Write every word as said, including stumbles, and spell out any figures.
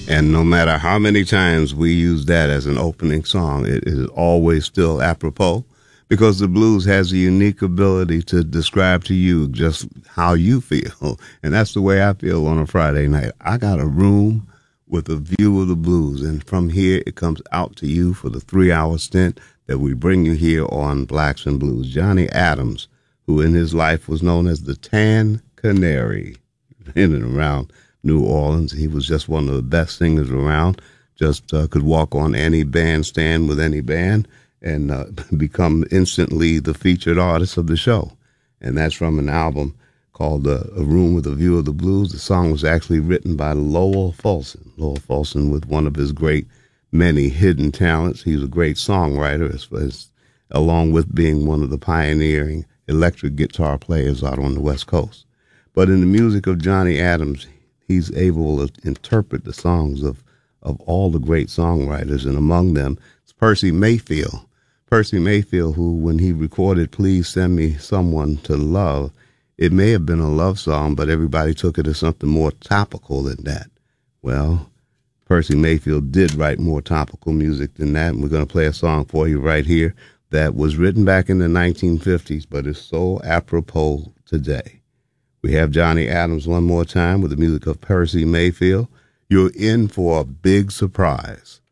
And no matter how many times we use that as an opening song, it is always still apropos because the blues has a unique ability to describe to you just how you feel. And that's the way I feel on a Friday night. I got a room with a view of the blues, and from here it comes out to you for the three-hour stint that we bring you here on Blacks and Blues. Johnny Adams, who in his life was known as the Tan Canary, in and around New Orleans. He was just one of the best singers around, just uh, could walk on any bandstand with any band and uh, become instantly the featured artist of the show. And that's from an album called uh, A Room with a View of the Blues. The song was actually written by Lowell Fulson. Lowell Fulson, with one of his great many hidden talents. He was a great songwriter, as, as along with being one of the pioneering electric guitar players out on the West Coast. But in the music of Johnny Adams, he's able to interpret the songs of, of all the great songwriters, and among them is Percy Mayfield. Percy Mayfield, who, when he recorded Please Send Me Someone to Love, it may have been a love song, but everybody took it as something more topical than that. Well, Percy Mayfield did write more topical music than that, and we're going to play a song for you right here that was written back in the nineteen fifties, but is so apropos today. We have Johnny Adams one more time with the music of Percy Mayfield. You're in for a big surprise.